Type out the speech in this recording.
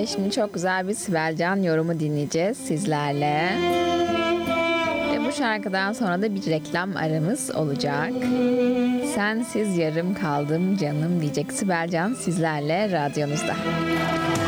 Şimdi çok güzel bir Sibel Can yorumu dinleyeceğiz sizlerle. Ve bu şarkıdan sonra da bir reklam aramız olacak. Sensiz yarım kaldım canım diyecek Sibel Can sizlerle radyonuzda.